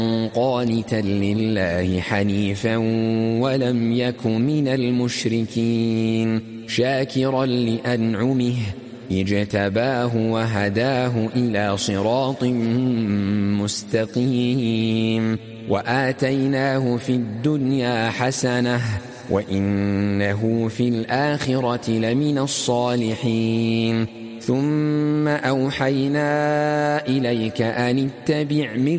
قانتا لله حنيفا ولم يك من المشركين شاكرا لأنعمه اجتباه وهداه إلى صراط مستقيم وآتيناه في الدنيا حسنة وإنه في الآخرة لمن الصالحين ثم أوحينا إليك أن اتبع